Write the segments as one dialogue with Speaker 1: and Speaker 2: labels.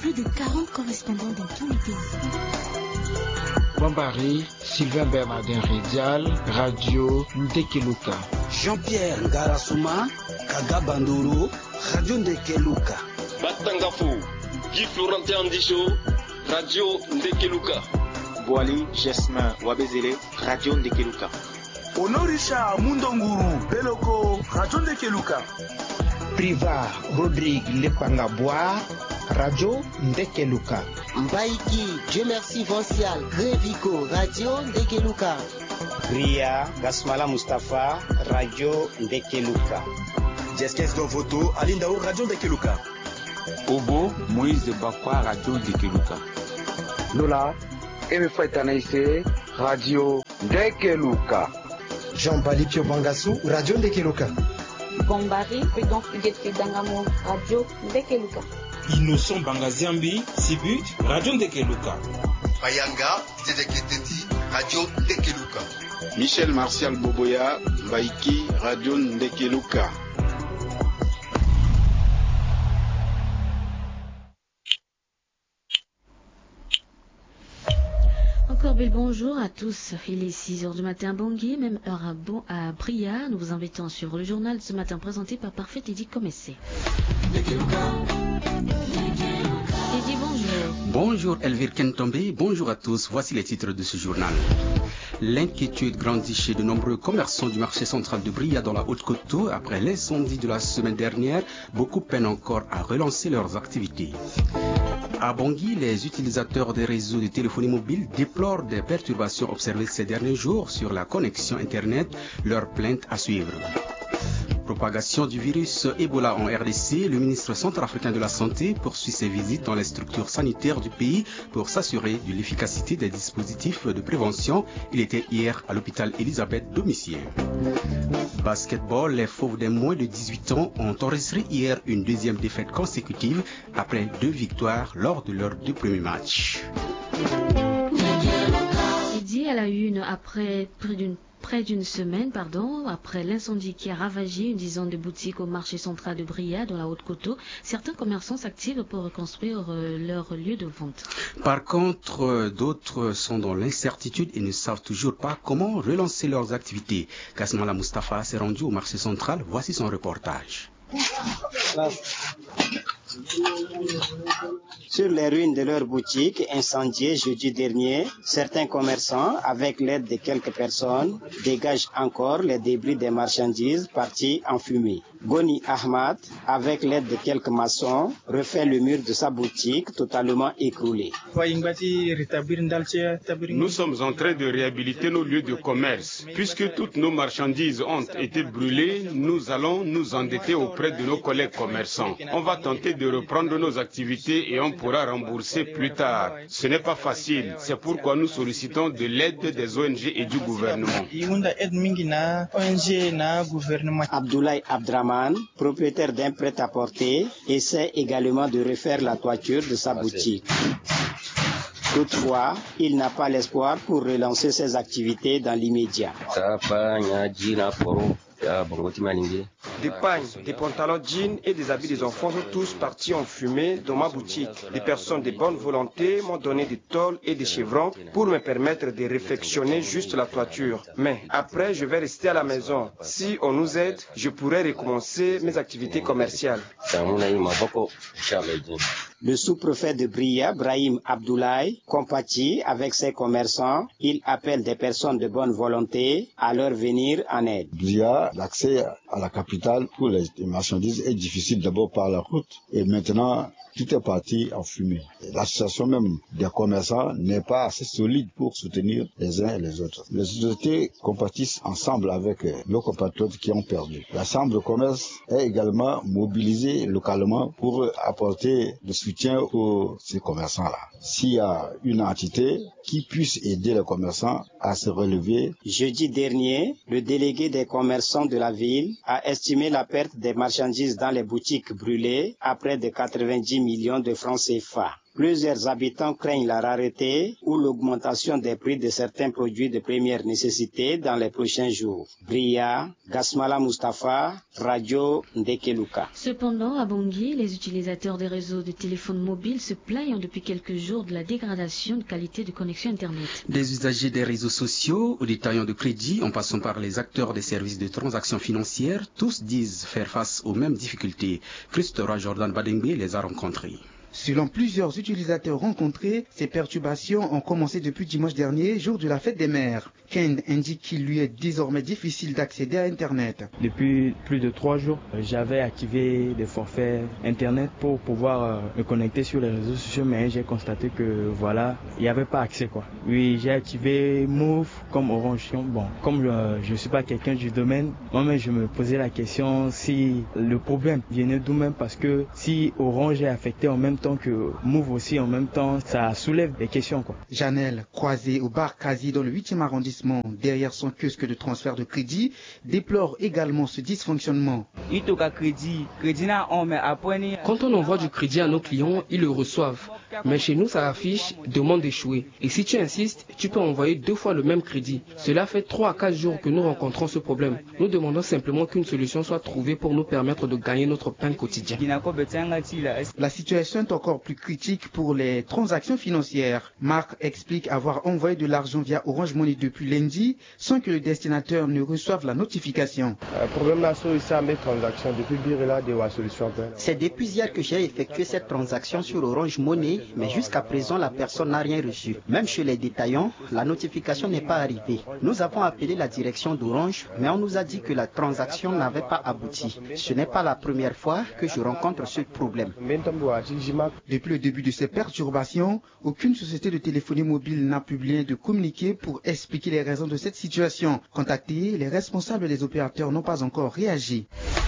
Speaker 1: plus de 40 correspondants dans tous les pays.
Speaker 2: Bambari, Sylvain Bernardin Rédial, Radio Ndekeluka.
Speaker 3: Jean-Pierre Ngarasuma, Kaga Bandoro, Radio Ndekeluka.
Speaker 4: Batangafu, Guy Florentin Andicho, Radio Ndekeluka.
Speaker 5: Boali Jasmin Wabezele, Radio Ndekeluka.
Speaker 6: Honorisha Mundonguru, Beloko, Radio Ndekeluka.
Speaker 7: Priva Rodrigue Lepangabwa, Radio Ndekeluka.
Speaker 8: Mbaiki, Dieu merci Vancial, Grévico, Radio Ndekeluka.
Speaker 9: Ria Gasmala Mustafa, Radio Ndekeluka.
Speaker 6: Jeskes Dovoto, Alindao, Radio Ndekeluka.
Speaker 10: Obo, Moïse Bakwa, Radio Ndekeluka.
Speaker 11: Lola, Emefa Tanaïse, Radio Ndekeluka.
Speaker 7: Jean-Bali Bangassou, Radio Ndekeluka.
Speaker 12: Bombari, Prudence Huguette Dangamo, Radio Ndekeluka.
Speaker 13: Innocent Bangaziambi, Sibut, Radio Ndekeluka.
Speaker 14: Bayanga, Zedeketeti, Radio Ndekeluka.
Speaker 15: Michel Martial Boboya, Baiki, Radio Ndekeluka.
Speaker 1: Encore bel bonjour à tous. Il est 6h du matin à Bangui, même heure à Bria. Nous vous invitons sur le journal de ce matin présenté par Parfait Eddy Comessé. Eddy, bonjour.
Speaker 16: Bonjour Elvire Kentombe, bonjour à tous. Voici les titres de ce journal. L'inquiétude grandit chez de nombreux commerçants du marché central de Bria dans la Haute-Côte. Après l'incendie de la semaine dernière, beaucoup peinent encore à relancer leurs activités. À Bangui, les utilisateurs des réseaux de téléphonie mobile déplorent des perturbations observées ces derniers jours sur la connexion Internet. Leur plainte à suivre. Propagation du virus Ebola en RDC, le ministre centrafricain de la Santé poursuit ses visites dans les structures sanitaires du pays pour s'assurer de l'efficacité des dispositifs de prévention. Il était hier à l'hôpital Elisabeth Domitien. Basketball, les Fauves des moins de 18 ans ont enregistré hier une deuxième défaite consécutive après 2 victoires lors de leurs 2 premiers matchs.
Speaker 1: Dit à la une après près d'une semaine, après l'incendie qui a ravagé une dizaine de boutiques au marché central de Bria dans la Haute-Côte, certains commerçants s'activent pour reconstruire leur lieu de vente.
Speaker 16: Par contre, d'autres sont dans l'incertitude et ne savent toujours pas comment relancer leurs activités. Kasmala Mustafa s'est rendu au marché central. Voici son reportage.
Speaker 9: Sur les ruines de leur boutique incendiées jeudi dernier, certains commerçants, avec l'aide de quelques personnes, dégagent encore les débris des marchandises parties en fumée. Goni Ahmad, avec l'aide de quelques maçons, refait le mur de sa boutique totalement écroulé.
Speaker 15: Nous sommes en train de réhabiliter nos lieux de commerce. Puisque toutes nos marchandises ont été brûlées, nous allons nous endetter auprès de nos collègues commerçants. On va tenter de reprendre nos activités et on pourra rembourser plus tard. Ce n'est pas facile, c'est pourquoi nous sollicitons de l'aide des ONG et du gouvernement.
Speaker 9: Abdoulaye Abdraman, propriétaire d'un prêt-à-porter, essaie également de refaire la toiture de sa boutique. Toutefois, il n'a pas l'espoir pour relancer ses activités dans l'immédiat.
Speaker 17: Des pagnes, des pantalons jeans et des habits des enfants sont tous partis en fumée dans ma boutique. Des personnes de bonne volonté m'ont donné des tôles et des chevrons pour me permettre de réfectionner juste la toiture. Mais après, je vais rester à la maison. Si on nous aide, je pourrai recommencer mes activités commerciales.
Speaker 9: Le sous-préfet de Bria, Brahim Abdoulaye, compatit avec ses commerçants. Il appelle des personnes de bonne volonté à leur venir en aide.
Speaker 18: Bria, l'accès à la capitale pour les marchandises est difficile d'abord par la route et maintenant tout est parti en fumée. L'association même des commerçants n'est pas assez solide pour soutenir les uns et les autres. Les sociétés compatissent ensemble avec nos compatriotes qui ont perdu. La Chambre de commerce est également mobilisée localement pour apporter le soutien aux ces commerçants-là. S'il y a une entité qui puisse aider les commerçants à se relever.
Speaker 9: Jeudi dernier, le délégué des commerçants de la ville a estimé la perte des marchandises dans les boutiques brûlées à près de 90 millions de francs CFA. Plusieurs habitants craignent la rareté ou l'augmentation des prix de certains produits de première nécessité dans les prochains jours. Bria, Gasmala Mustafa, Radio Ndekeluka.
Speaker 1: Cependant, à Bangui, les utilisateurs des réseaux de téléphone mobile se plaignent depuis quelques jours de la dégradation de qualité de connexion Internet.
Speaker 16: Des usagers des réseaux sociaux aux détaillants de crédit, en passant par les acteurs des services de transactions financières, tous disent faire face aux mêmes difficultés. Christophe Jordan Badengbe les a rencontrés.
Speaker 19: Selon plusieurs utilisateurs rencontrés, ces perturbations ont commencé depuis dimanche dernier, jour de la fête des mères. Ken indique qu'il lui est désormais difficile d'accéder à Internet.
Speaker 20: Depuis plus de 3 jours, j'avais activé des forfaits Internet pour pouvoir me connecter sur les réseaux sociaux, mais j'ai constaté que voilà, il n'y avait pas accès quoi. Oui, j'ai activé Move comme Orange. Bon, comme je ne suis pas quelqu'un du domaine, moi-même je me posais la question si le problème venait d'où même, parce que si Orange est affecté en même temps que Move aussi en même temps, ça soulève des questions quoi.
Speaker 19: Janelle, croisée au bar Kazi dans le 8e arrondissement, derrière son kiosque de transfert de crédit, déplore également ce dysfonctionnement.
Speaker 21: Quand on envoie du crédit à nos clients, ils le reçoivent. Mais chez nous, ça affiche « demande échouée ». Et si tu insistes, tu peux envoyer 2 fois le même crédit. Cela fait 3 à 4 jours que nous rencontrons ce problème. Nous demandons simplement qu'une solution soit trouvée pour nous permettre de gagner notre pain quotidien.
Speaker 19: La situation est encore plus critique pour les transactions financières. Marc explique avoir envoyé de l'argent via Orange Money depuis lundi sans que le destinataire ne reçoive la notification.
Speaker 22: C'est depuis hier que j'ai effectué cette transaction sur Orange Money, mais jusqu'à présent la personne n'a rien reçu. Même chez les détaillants, la notification n'est pas arrivée. Nous avons appelé la direction d'Orange, mais on nous a dit que la transaction n'avait pas abouti. Ce n'est pas la première fois que je rencontre ce problème.
Speaker 19: Depuis le début de ces perturbations, aucune société de téléphonie mobile n'a publié de communiqué pour expliquer les raisons de cette situation. Contactés, les responsables des opérateurs n'ont pas encore réagi.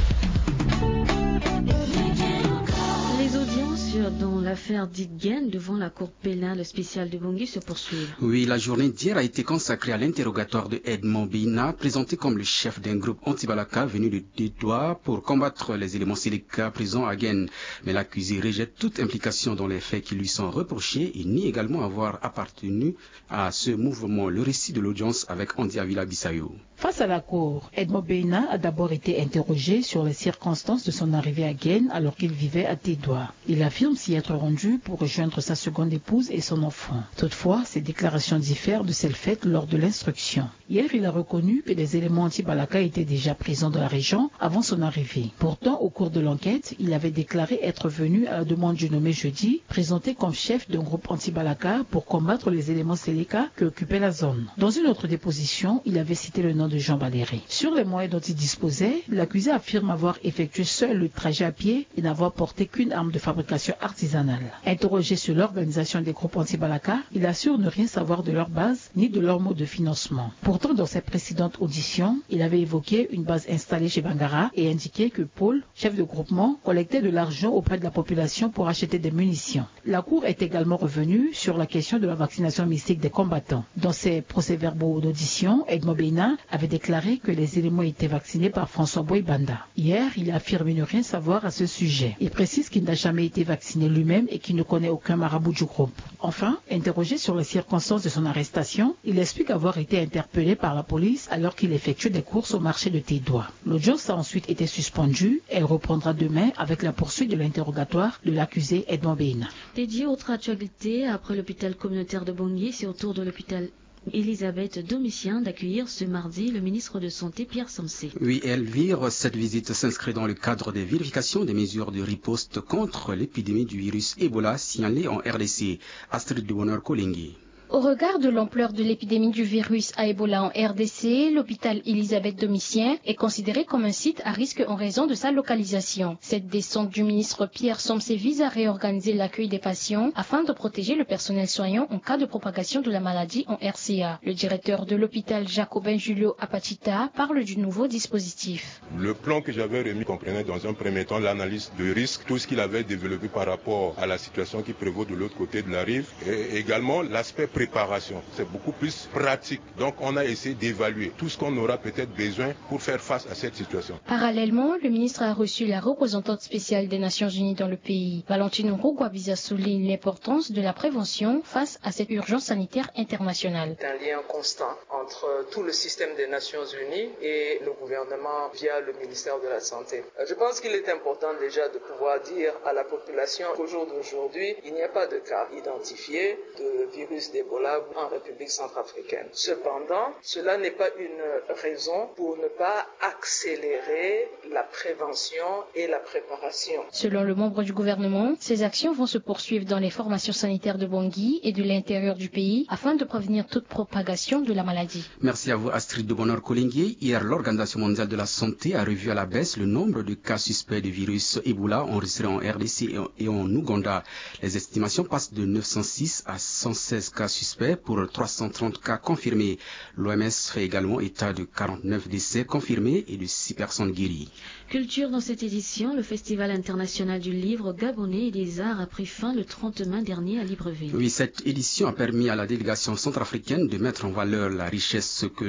Speaker 1: Dans l'affaire d'Idgen devant la Cour pénale spéciale de Bangui se poursuivent.
Speaker 16: Oui, la journée d'hier a été consacrée à l'interrogatoire de Edmond Beina, présenté comme le chef d'un groupe anti-Balaka venu de Dédoua pour combattre les éléments Séléka présents à Guen. Mais l'accusé rejette toute implication dans les faits qui lui sont reprochés et nie également avoir appartenu à ce mouvement. Le récit de l'audience avec Andy Avila Bissayo.
Speaker 23: Face à la Cour, Edmond Beina a d'abord été interrogé sur les circonstances de son arrivée à Guen alors qu'il vivait à Dédoua. Il affirme s'y être rendu pour rejoindre sa seconde épouse et son enfant. Toutefois, ses déclarations diffèrent de celles faites lors de l'instruction. Hier, il a reconnu que des éléments anti-Balaka étaient déjà présents dans la région avant son arrivée. Pourtant, au cours de l'enquête, il avait déclaré être venu à la demande du nommé jeudi, présenté comme chef d'un groupe anti-Balaka pour combattre les éléments Séléka qui occupaient la zone. Dans une autre déposition, il avait cité le nom de Jean Baléré. Sur les moyens dont il disposait, l'accusé affirme avoir effectué seul le trajet à pied et n'avoir porté qu'une arme de fabrication artisanale. Interrogé sur l'organisation des groupes anti-Balaka, il assure ne rien savoir de leur base ni de leur mode de financement. Pourtant, dans ses précédentes auditions, il avait évoqué une base installée chez Bangara et indiqué que Paul, chef de groupement, collectait de l'argent auprès de la population pour acheter des munitions. La Cour est également revenue sur la question de la vaccination mystique des combattants. Dans ses procès-verbaux d'audition, Edmond Beina avait déclaré que les éléments étaient vaccinés par François Boy-Banda. Hier, il a affirmé ne rien savoir à ce sujet. Il précise qu'il n'a jamais été vacciné lui-même et qu'il ne connaît aucun marabout du groupe. Enfin, interrogé sur les circonstances de son arrestation, il explique avoir été interpellé par la police alors qu'il effectuait des courses au marché de Dédoua. L'audience a ensuite été suspendue. Elle reprendra demain avec la poursuite de l'interrogatoire de l'accusé Edmond Beina.
Speaker 1: Dédié autre actualité, après l'hôpital communautaire de Bangui, c'est au tour de l'hôpital Elisabeth Domitien d'accueillir ce mardi le ministre de Santé Pierre Somsé.
Speaker 16: Oui, Elvire, cette visite s'inscrit dans le cadre des vérifications des mesures de riposte contre l'épidémie du virus Ebola signalée en RDC. Astrid de Bonheur Kolingui.
Speaker 24: Au regard de l'ampleur de l'épidémie du virus à Ebola en RDC, l'hôpital Elisabeth Domitien est considéré comme un site à risque en raison de sa localisation. Cette descente du ministre Pierre Somsé vise à réorganiser l'accueil des patients afin de protéger le personnel soignant en cas de propagation de la maladie en RCA. Le directeur de l'hôpital Jacobin Julio Apachita parle du nouveau dispositif.
Speaker 25: Le plan que j'avais remis comprenait dans un premier temps l'analyse de risque, tout ce qu'il avait développé par rapport à la situation qui prévaut de l'autre côté de la rive et également l'aspect préparation, c'est beaucoup plus pratique. Donc on a essayé d'évaluer tout ce qu'on aura peut-être besoin pour faire face à cette situation.
Speaker 24: Parallèlement, le ministre a reçu la représentante spéciale des Nations Unies dans le pays. Valentine Rugwabiza souligne l'importance de la prévention face à cette urgence sanitaire internationale.
Speaker 2: C'est un lien constant entre tout le système des Nations Unies et le gouvernement via le ministère de la Santé. Je pense qu'il est important déjà de pouvoir dire à la population qu'au jour d'aujourd'hui, il n'y a pas de cas identifiés de virus d'Ebola en République centrafricaine. Cependant, cela n'est pas une raison pour ne pas accélérer la prévention et la préparation.
Speaker 24: Selon le membre du gouvernement, ces actions vont se poursuivre dans les formations sanitaires de Bangui et de l'intérieur du pays afin de prévenir toute propagation de la maladie.
Speaker 16: Merci à vous Astrid de Bonheur Kolingué. Hier, l'Organisation mondiale de la santé a revu à la baisse le nombre de cas suspects du virus Ebola enregistrés en RDC et en Ouganda. Les estimations passent de 906 à 116 cas suspects pour 330 cas confirmés. L'OMS fait également état de 49 décès confirmés et de 6 personnes guéries.
Speaker 1: Culture dans cette édition, le Festival international du livre gabonais et des arts a pris fin le 30 mai dernier à Libreville.
Speaker 16: Oui, cette édition a permis à la délégation centrafricaine de mettre en valeur la richesse que